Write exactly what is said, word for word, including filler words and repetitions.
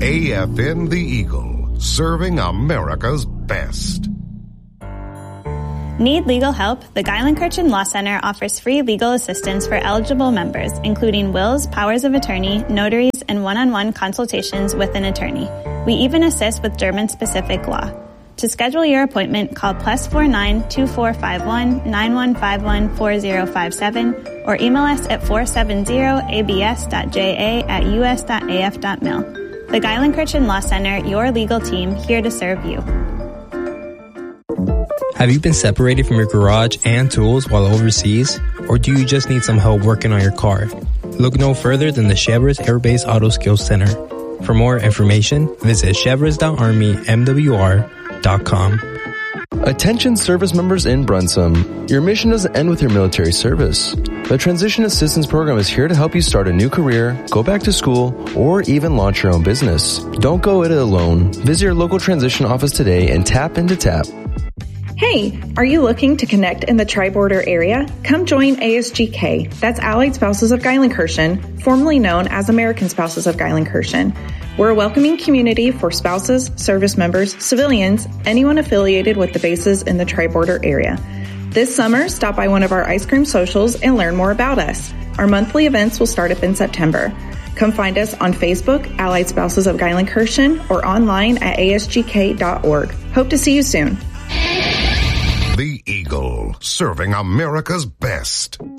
A F N The Eagle, serving America's best. Need legal help? The Geilenkirchen Law Center offers free legal assistance for eligible members, including wills, powers of attorney, notaries, and one-on-one consultations with an attorney. We even assist with German-specific law. To schedule your appointment, call plus four nine two four five one nine one five one four zero five seven or email us at four seven zero a b s dot j a at u s dot a f dot mil. The Geilenkirchen Law Center, your legal team, here to serve you. Have you been separated from your garage and tools while overseas? Or do you just need some help working on your car? Look no further than the Chevrolet Air Base Auto Skills Center. For more information, visit chevrolet dot army m w r dot com. Attention service members in Brunsum. Your mission doesn't end with your military service. The Transition Assistance Program is here to help you start a new career, go back to school, or even launch your own business. Don't go it alone. Visit your local transition office today and tap into TAP. Hey, are you looking to connect in the Tri-Border area? Come join A S G K. That's Allied Spouses of Geilenkirchen, formerly known as American Spouses of Geilenkirchen. We're a welcoming community for spouses, service members, civilians, anyone affiliated with the bases in the Tri-Border area. This summer, stop by one of our ice cream socials and learn more about us. Our monthly events will start up in September. Come find us on Facebook, Allied Spouses of Geilenkirchen, or online at a s g k dot org. Hope to see you soon. The Eagle, serving America's best.